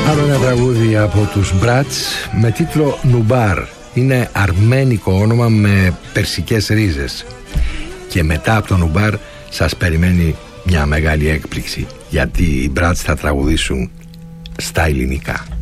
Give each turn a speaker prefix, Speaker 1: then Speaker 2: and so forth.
Speaker 1: Άλλο ένα τραγούδι από τους Μπράτς με τίτλο Νουμπάρ. Είναι αρμένικο όνομα με περσικές ρίζες. Και μετά από το Νουμπάρ σας περιμένει μια μεγάλη έκπληξη, γιατί οι Μπράτς θα τραγουδήσουν στα ελληνικά.